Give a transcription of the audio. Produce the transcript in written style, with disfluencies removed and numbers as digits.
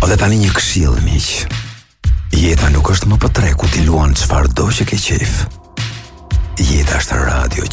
Dhe tani një këshill miq. Jeta nuk është më për tre ku ti luan çfarëdo që ke qef. Jeta është radio